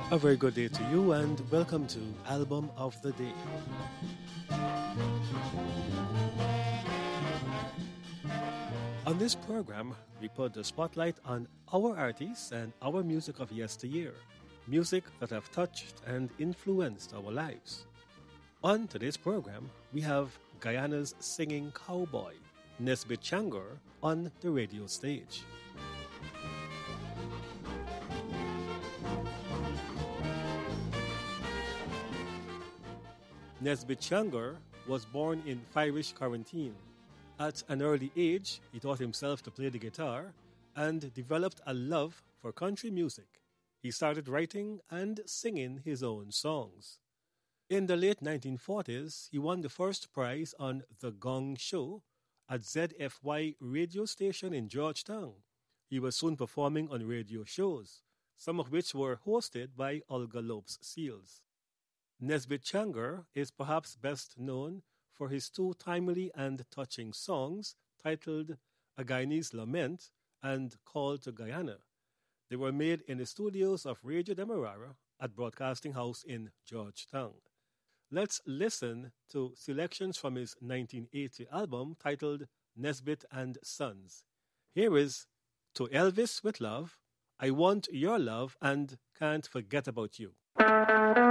A very good day to you, and welcome to Album of the Day. On this program, we put the spotlight on our artists and our music of yesteryear, music that have touched and influenced our lives. On today's program, we have Guyana's singing cowboy, Nesbitt Changor, on the radio stage. Nesbitt Changor was born in Firish Quarantine. At an early age, he taught himself to play the guitar and developed a love for country music. He started writing and singing his own songs. In the late 1940s, he won the first prize on The Gong Show at ZFY radio station in Georgetown. He was soon performing on radio shows, some of which were hosted by Olga Lopes Seals. Nesbitt Changor is perhaps best known for his two timely and touching songs titled A Guyanese Lament and Call to Guyana. They were made in the studios of Radio Demerara at Broadcasting House in Georgetown. Let's listen to selections from his 1980 album titled Nesbitt and Sons. Here is To Elvis with Love, I Want Your Love, and Can't Forget About You.